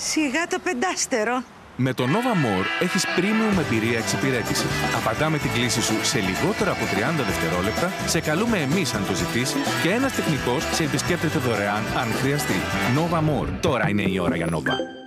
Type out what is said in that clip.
Σιγά το πεντάστερο. Με το Nova More έχεις premium εμπειρία εξυπηρέτηση. Απαντάμε την κλήση σου σε λιγότερα από 30 δευτερόλεπτα, σε καλούμε εμείς αν το ζητήσεις και ένας τεχνικός σε επισκέπτεται δωρεάν αν χρειαστεί. Nova More. Τώρα είναι η ώρα για Nova.